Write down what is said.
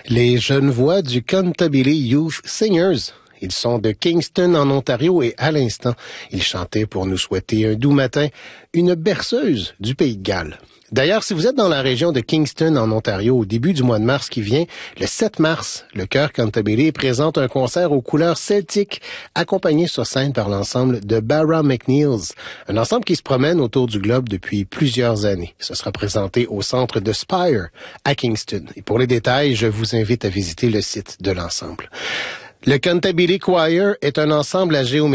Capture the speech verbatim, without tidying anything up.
Les jeunes voix du Canterbury Youth Singers. Ils sont de Kingston en Ontario et à l'instant, ils chantaient pour nous souhaiter un doux matin une berceuse du Pays de Galles. D'ailleurs, si vous êtes dans la région de Kingston en Ontario au début du mois de mars qui vient, le sept mars, le chœur Canterbury présente un concert aux couleurs celtiques accompagné sur scène par l'ensemble de Barra McNeil's, un ensemble qui se promène autour du globe depuis plusieurs années. Ce sera présenté au centre de Spire à Kingston. Et pour les détails, je vous invite à visiter le site de l'ensemble. Le Canterbury Choir est un ensemble à géométrie